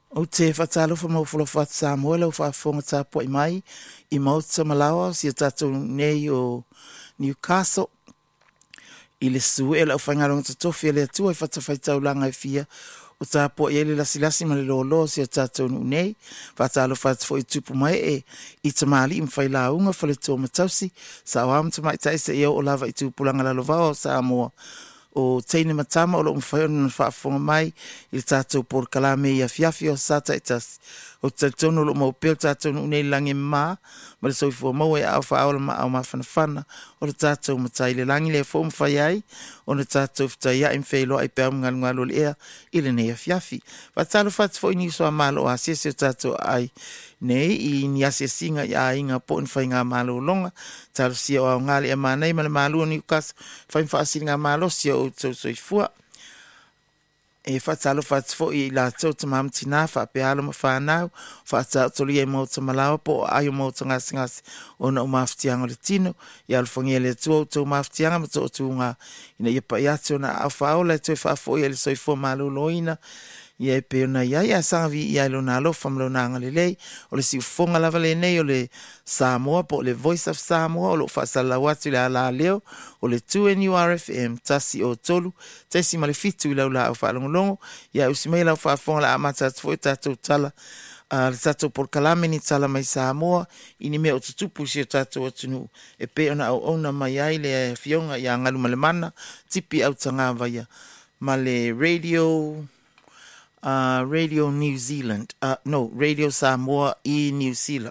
O te whatalo wha maufolo what Samoa lau whaafonga tā po i mai I Mauta Malawa si o tātou nei o Newcastle. I le sue la o whaingaronga tatofi le atua I whatawhaitau langa I fia o tā po I ele lasi ma le lolo si o tātou nei. Whatalo whatafo I tupu mai I tamali I mwhai launga whale tō matausi sa o am tamai taisa I o lava I tupulanga la lovao Samoa. O teine matama o lo mwhai na whaafonga mai I tātou por kalame I a fiafi o sata I tas. O tātou lo mo peo tātou nei langi ma le soifua maua au whaola ma au mawhanawhana o le tātou matai le langi le fo mwhai ai o le tātou fitai ai mwhelo ai pēo ngalo le ea I le nei a fiafi. Whatalo whatafo I niso a malo o asese o tātou ai nei I ni ase singa I a inga po ni whai ngā malo longa talo sia o au ngali e manei ma le malo ni ukas whai mwhaasiri ngā malo sia o tau soifua. E whatalo whatafo I la tau tamam tina whape alo ma whanau whatau toli e Mauta Malawa po ai o Mauta ngasi o na o mawhitianga le tino I alwhangia le tua o tau mawhitianga ma tau tunga ina ia pa iate o na au whaola e tui whaafo I le soifua malo loina ia e peo na ia ia sangavi ia ilo na alofa mlo na anga lelei o le si ufonga lava le nei o le Samoa po le Voice of Samoa o lo whaasala watu le ala leo o le 2NURFM tasi o tolu tesi ma le fitu I lau la au whaalongolongo ia usi mei lau whaafonga la amata atu fo tatou tala le tatou por kalame ni tala mai Samoa ini mea o tutupu si o tatou atunu e peo na au ona mai ai le fionga ia ngalu malemana tipi au tangava ia ma le Radio New Zealand. Radio Samoa I New Zealand.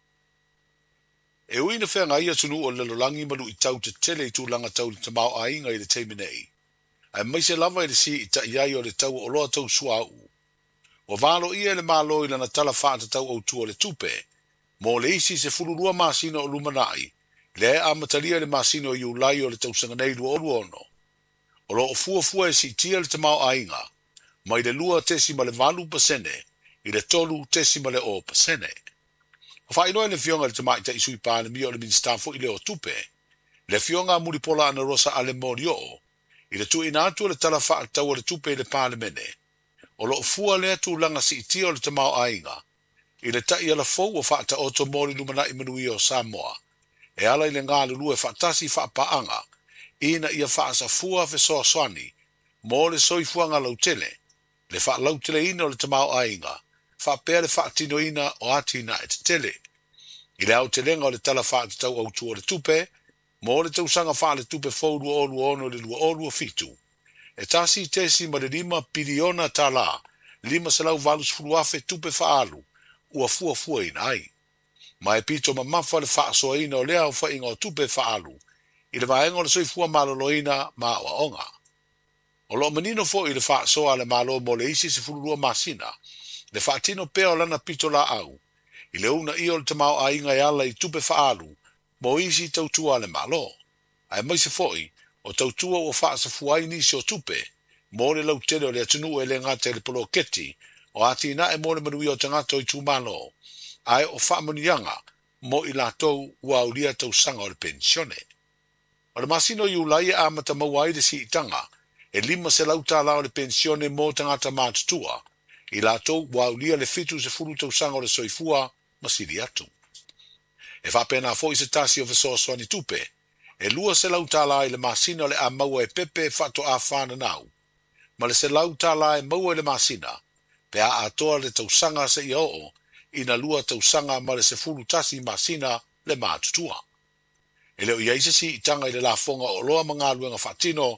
E uina whea ngai atunu o lalolangi manu I tau te tele I tūlanga tau ni tamau a inga I le teimenei. Ai mai se lava I le si I ta iai o le tau o loa tau sua au. O valo ia le malo I lana tala whaata tau au tua le tupe. Mo le isi se fulurua masina o lumanai. Le a matalia le masina o iulai o le tau sanganei lua o ono. O lo o fua e si tia le tamau a inga. Mai le lua tesi ma le 8% I le tolu tesi ma le 0%. O whainoa le fionga le tamai ta isui pāne mi o le ministafo I le o tupe. Le fionga muripola ana rosa ale mori o. I le tu ina atu le tala wha tau o le tupe I le pāne mene. O lo fua le atu langa si itia o le tamau ainga. I le tai ala fau o wha ta oto mori lumana I manui o Samoa. E ala I le ngā lulu e whaatasi wha paanga. Ina ia wha sa fua fe soa swani. Mo le soifuanga lautele. Le wha lautele ina o le tamau ainga, wha pēr le wha tino ina o atina e te tele. I le au te lenga o le tala wha te tau au tu o le tupe, mo le tau sanga wha le tupe fōru o lua ono le lua o lua fitu. E tasi tesi ma le 5 piliona tala, 5 salau valus furuafe tupe wha alu, ua fua ina ai. Ma e pito ma mawha le wha soa ina o lea o wha inga o tupe wha alu, I le vaenga o le soifua malolo ina ma o onga. O lo manino fo I le wha soa le malo mo le isi se fulurua masina, le wha tino peo lana pito la au, I le una I o le tamau a inga ala I tupe wha alu, mo isi tautua le malo. Ai mai se foi, o tautua o wha sa fuai nisi o tupe, mo le lau tele o le atunu e le ngata le polo keti, o ati na e mo le manui o tangato I tu malo, ai o wha manianga, mo I la tau ua ulia tau sanga o le pensione. O le masino I ulai a mata mawai le si itanga, e 5 se lau tālao le pensione mo tangata mātutua, I lātou waulia le fitu se furu tau sanga o le soifua masiri atu. E whapena fo I se tasi o fesoa soani tupe, e 2 se lau tālao I le masina le a maua e pepe fato a whana nau, ma le se lau tālao e maua le masina, pe a atoa le tau sanga se I oo, ina 2 tau sanga ma le se furu tasi masina le mātutua. E leo iaise si itanga I le la fonga o loa mga luenga whatino,